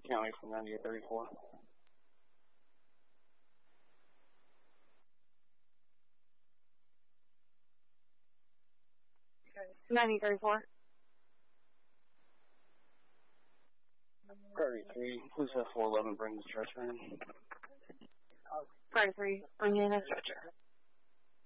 County from 9834. 9034. 33, please have 411 bring the stretcher in. 33, bring in a stretcher.